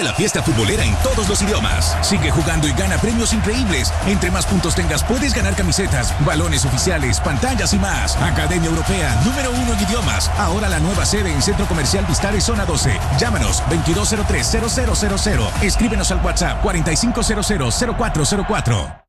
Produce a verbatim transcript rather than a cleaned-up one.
la fiesta futbolera en todos los idiomas. Sigue jugando y gana premios increíbles. Entre más puntos tengas, puedes ganar camisetas, balones oficiales, pantallas y más. Academia Europea, número uno en idiomas. Ahora la nueva sede en Centro Comercial Vistare, Zona doce. Llámanos veintidós cero tres cero cero cero cero. Escríbenos al WhatsApp cuarenta y cinco cero cero cero cuatro cero cuatro.